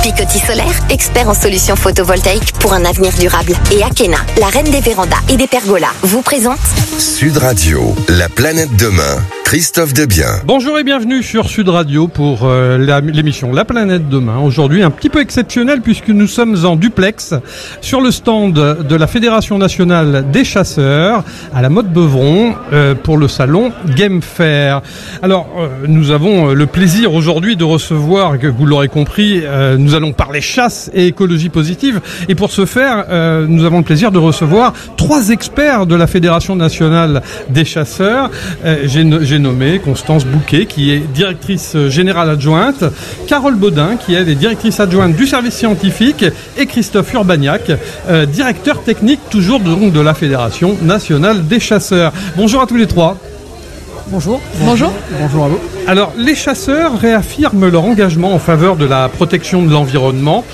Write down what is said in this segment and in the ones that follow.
Picoty Solaire, expert en solutions photovoltaïques pour un avenir durable. Et Akena, la reine des vérandas et des pergolas, vous présente Sud Radio, la planète demain. Christophe Debien. Bonjour et bienvenue sur Sud Radio pour l'émission La Planète Demain. Aujourd'hui un petit peu exceptionnel puisque nous sommes en duplex sur le stand de la Fédération Nationale des Chasseurs à la Motte-Beuvron pour le salon Game Fair. Alors nous avons le plaisir aujourd'hui de recevoir, que vous l'aurez compris, nous allons parler chasse et écologie positive. Et pour ce faire, nous avons le plaisir de recevoir 3 experts de la Fédération Nationale des Chasseurs. J'ai nommé Constance Bouquet, qui est directrice générale adjointe, Carole Baudin, qui elle est directrice adjointe du service scientifique, et Christophe Urbaniak, directeur technique toujours de la Fédération Nationale des Chasseurs. Bonjour à tous les 3. Bonjour. Bonjour. Bonjour à vous. Alors, les chasseurs réaffirment leur engagement en faveur de la protection de l'environnement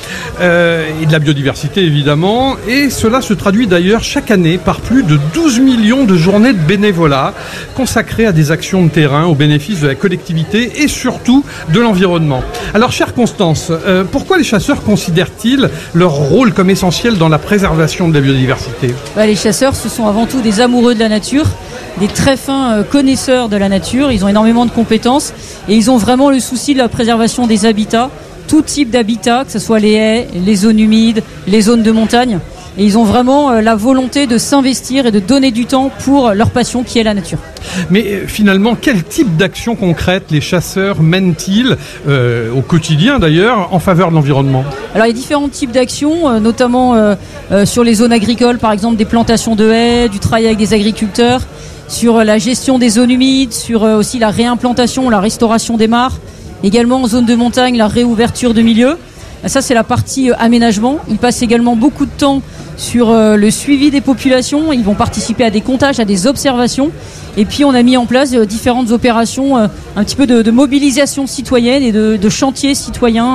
et de la biodiversité, évidemment. Et cela se traduit d'ailleurs chaque année par plus de 12 millions de journées de bénévolat consacrées à des actions de terrain au bénéfice de la collectivité et surtout de l'environnement. Alors, chère Constance, pourquoi les chasseurs considèrent-ils leur rôle comme essentiel dans la préservation de la biodiversité ? Les chasseurs, ce sont avant tout des amoureux de la nature, des très fins connaisseurs de la nature. Ils ont énormément de compétences et ils ont vraiment le souci de la préservation des habitats, tout type d'habitat, que ce soit les haies, les zones humides, les zones de montagne. Et ils ont vraiment la volonté de s'investir et de donner du temps pour leur passion qui est la nature. Mais finalement, quel type d'action concrète les chasseurs mènent-ils au quotidien d'ailleurs en faveur de l'environnement ? Alors il y a différents types d'actions, notamment sur les zones agricoles, par exemple des plantations de haies, du travail avec des agriculteurs, sur la gestion des zones humides, sur aussi la réimplantation, la restauration des mares, également en zone de montagne, la réouverture de milieux. Ça, c'est la partie aménagement. Ils passent également beaucoup de temps sur le suivi des populations. Ils vont participer à des comptages, à des observations. Et puis, on a mis en place différentes opérations, un petit peu de mobilisation citoyenne et de chantiers citoyens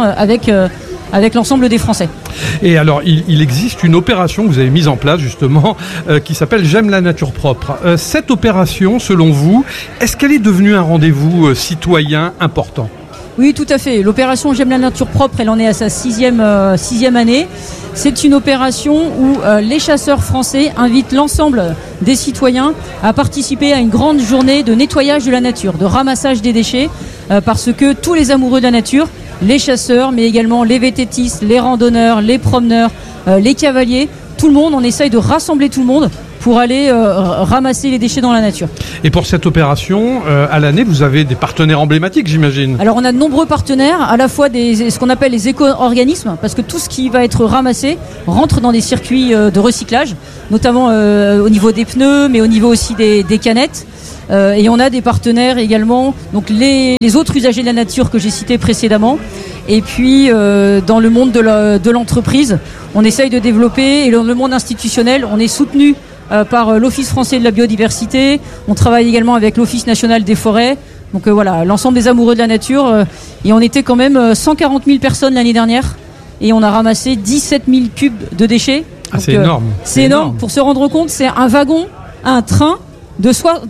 avec l'ensemble des Français. Et alors, il existe une opération que vous avez mise en place justement qui s'appelle J'aime la nature propre. Cette opération, selon vous, est-ce qu'elle est devenue un rendez-vous citoyen important ? Oui, tout à fait. L'opération J'aime la nature propre, elle en est à sa sixième année. C'est une opération où les chasseurs français invitent l'ensemble des citoyens à participer à une grande journée de nettoyage de la nature, de ramassage des déchets, parce que tous les amoureux de la nature, les chasseurs, mais également les vététistes, les randonneurs, les promeneurs, les cavaliers, tout le monde, on essaye de rassembler tout le monde pour aller ramasser les déchets dans la nature. Et pour cette opération, à l'année, vous avez des partenaires emblématiques, j'imagine ? Alors on a de nombreux partenaires, à la fois ce qu'on appelle les éco-organismes, parce que tout ce qui va être ramassé rentre dans des circuits de recyclage, notamment au niveau des pneus, mais au niveau aussi des canettes. Et on a des partenaires également, donc les autres usagers de la nature que j'ai cités précédemment. Et puis dans le monde de l'entreprise, on essaye de développer, et dans le monde institutionnel, on est soutenu par l'Office français de la biodiversité. On travaille également avec l'Office national des forêts. Donc voilà, l'ensemble des amoureux de la nature. Et on était quand même 140 000 personnes l'année dernière. Et on a ramassé 17 000 cubes de déchets. Ah, donc, c'est énorme. C'est énorme. Pour se rendre compte, c'est un wagon, un train de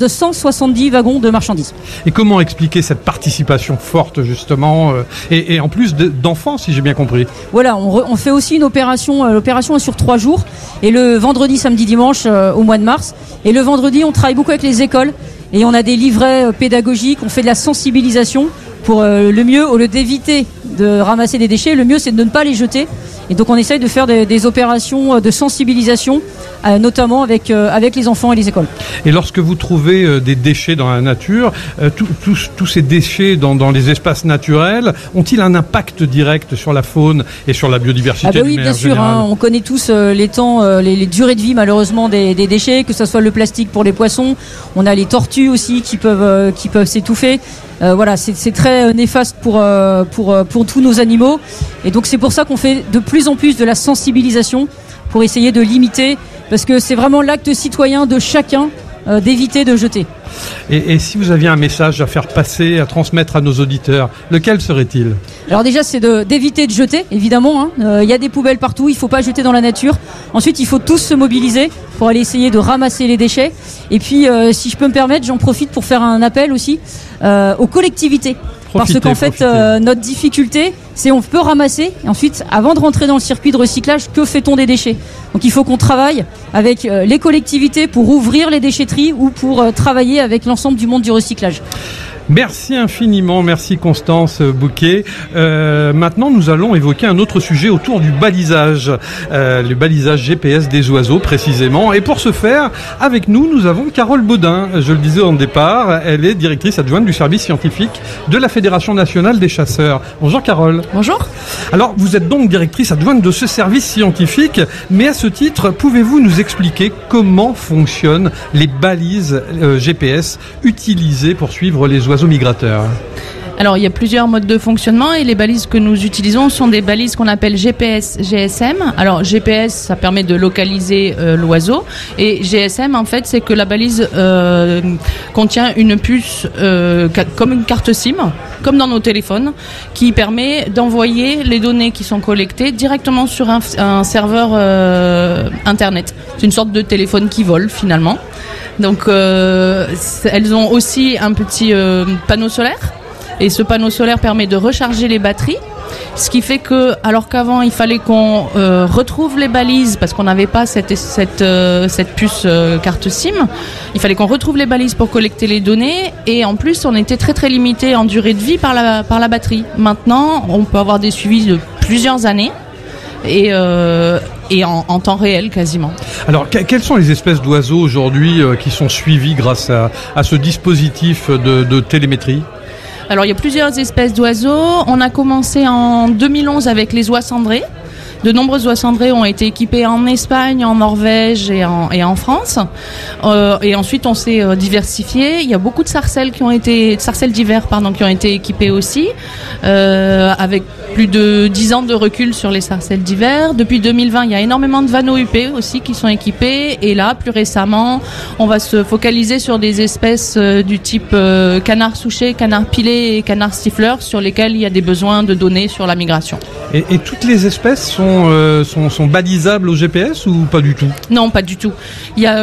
170 wagons de marchandises. Et comment expliquer cette participation forte justement et en plus d'enfants, si j'ai bien compris ? Voilà, on fait aussi une opération. L'opération est sur 3 jours, et le vendredi, samedi, dimanche au mois de mars. Et le vendredi, on travaille beaucoup avec les écoles et on a des livrets pédagogiques. On fait de la sensibilisation pour le mieux, au lieu d'éviter de ramasser des déchets, le mieux c'est de ne pas les jeter. Et donc on essaye de faire des opérations de sensibilisation, notamment avec les enfants et les écoles. Et lorsque vous trouvez des déchets dans la nature, tous ces déchets dans les espaces naturels, ont-ils un impact direct sur la faune et sur la biodiversité ? Oui, bien sûr. On connaît tous les durées de vie malheureusement des déchets, que ce soit le plastique pour les poissons. On a les tortues aussi qui peuvent s'étouffer. Voilà, c'est très néfaste pour tous nos animaux. Et donc c'est pour ça qu'on fait de plus en plus de la sensibilisation pour essayer de limiter, parce que c'est vraiment l'acte citoyen de chacun d'éviter de jeter. Et si vous aviez un message à faire passer, à transmettre à nos auditeurs, lequel serait-il ? Alors déjà, c'est d'éviter de jeter, évidemment. Il y a des poubelles partout, il ne faut pas jeter dans la nature. Ensuite, il faut tous se mobiliser pour aller essayer de ramasser les déchets. Et puis, si je peux me permettre, j'en profite pour faire un appel aussi aux collectivités. Profitez, parce qu'en fait, notre difficulté, c'est on peut ramasser, et ensuite, avant de rentrer dans le circuit de recyclage, que fait-on des déchets ? Donc il faut qu'on travaille avec les collectivités pour ouvrir les déchetteries ou pour travailler avec l'ensemble du monde du recyclage. Merci infiniment, merci Constance Bouquet. Maintenant, nous allons évoquer un autre sujet autour du balisage, le balisage GPS des oiseaux précisément. Et pour ce faire, avec nous avons Carole Baudin. Je le disais en départ, elle est directrice adjointe du service scientifique de la Fédération nationale des chasseurs. Bonjour Carole. Bonjour. Alors, vous êtes donc directrice adjointe de ce service scientifique, mais à ce titre, pouvez-vous nous expliquer comment fonctionnent les balises GPS utilisées pour suivre les oiseaux migrateurs? Alors, il y a plusieurs modes de fonctionnement et les balises que nous utilisons sont des balises qu'on appelle GPS, GSM. Alors, GPS, ça permet de localiser l'oiseau et GSM, en fait, c'est que la balise contient une puce comme une carte SIM, comme dans nos téléphones, qui permet d'envoyer les données qui sont collectées directement sur un serveur Internet. C'est une sorte de téléphone qui vole, finalement. Donc, elles ont aussi un petit panneau solaire. Et ce panneau solaire permet de recharger les batteries. Ce qui fait que, alors qu'avant, il fallait qu'on retrouve les balises, parce qu'on n'avait pas cette puce carte SIM, il fallait qu'on retrouve les balises pour collecter les données. Et en plus, on était très très limité en durée de vie par la batterie. Maintenant, on peut avoir des suivis de plusieurs années. Et en temps réel quasiment. Alors, quelles sont les espèces d'oiseaux aujourd'hui qui sont suivies grâce à ce dispositif de télémétrie ? Alors, il y a plusieurs espèces d'oiseaux. On a commencé en 2011 avec les oies cendrées. De nombreux oies cendrées ont été équipés en Espagne, en Norvège et en France. Et ensuite, on s'est diversifié. Il y a beaucoup de sarcelles d'hiver, qui ont été équipées aussi, avec plus de 10 ans de recul sur les sarcelles d'hiver. Depuis 2020, il y a énormément de vanneaux huppés aussi qui sont équipés. Et là, plus récemment, on va se focaliser sur des espèces du type canard souchet, canard pilé et canard siffleur, sur lesquels il y a des besoins de données sur la migration. Et toutes les espèces sont balisables au GPS ou pas du tout ? Non, pas du tout. Il y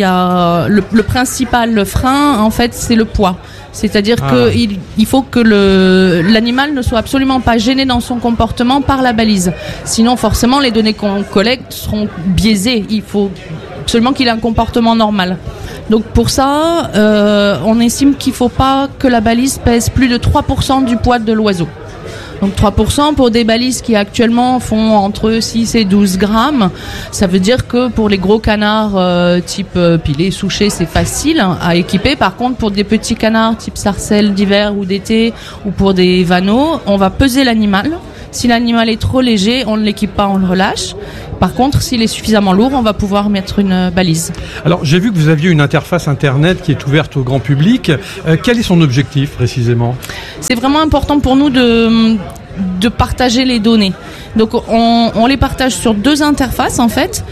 a le principal frein, en fait, c'est le poids. C'est-à-dire qu'il faut que l'animal ne soit absolument pas gêné dans son comportement par la balise. Sinon, forcément, les données qu'on collecte seront biaisées. Il faut absolument qu'il ait un comportement normal. Donc pour ça, on estime qu'il ne faut pas que la balise pèse plus de 3% du poids de l'oiseau. Donc 3% pour des balises qui actuellement font entre 6 et 12 grammes. Ça veut dire que pour les gros canards type pilé, souchet, c'est facile à équiper. Par contre, pour des petits canards type sarcelles d'hiver ou d'été ou pour des vanneaux, on va peser l'animal. Si l'animal est trop léger, on ne l'équipe pas, on le relâche. Par contre, s'il est suffisamment lourd, on va pouvoir mettre une balise. Alors, j'ai vu que vous aviez une interface Internet qui est ouverte au grand public. Quel est son objectif précisément ? C'est vraiment important pour nous de partager les données. Donc, on les partage sur 2 interfaces en fait.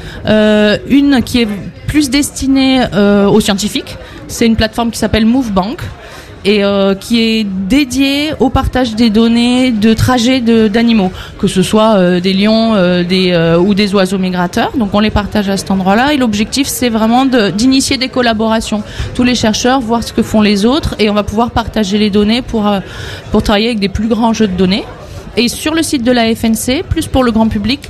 Une qui est plus destinée aux scientifiques. C'est une plateforme qui s'appelle MoveBank. Et qui est dédié au partage des données de trajets d'animaux, que ce soit des lions ou des oiseaux migrateurs. Donc on les partage à cet endroit-là et l'objectif c'est vraiment d'initier des collaborations. Tous les chercheurs voir ce que font les autres et on va pouvoir partager les données pour travailler avec des plus grands jeux de données. Et sur le site de la FNC, plus pour le grand public,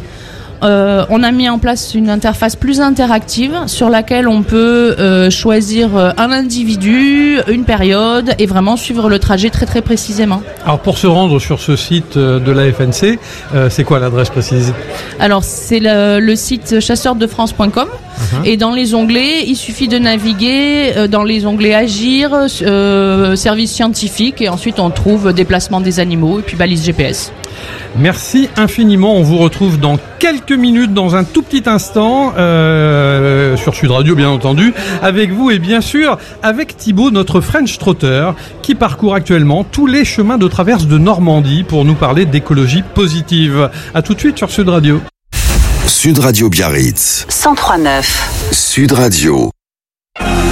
on a mis en place une interface plus interactive sur laquelle on peut choisir un individu, une période et vraiment suivre le trajet très très précisément. Alors pour se rendre sur ce site de la FNC, c'est quoi l'adresse précise ? Alors c'est le site chasseurdefrance.com et dans les onglets, il suffit de naviguer dans les onglets Agir, services scientifiques et ensuite on trouve déplacement des animaux et puis balise GPS. Merci infiniment, on vous retrouve dans quelques minutes, dans un tout petit instant, sur Sud Radio bien entendu, avec vous et bien sûr avec Thibaut, notre French Trotter, qui parcourt actuellement tous les chemins de traverse de Normandie pour nous parler d'écologie positive. À tout de suite sur Sud Radio. Sud Radio Biarritz 103.9 Sud Radio.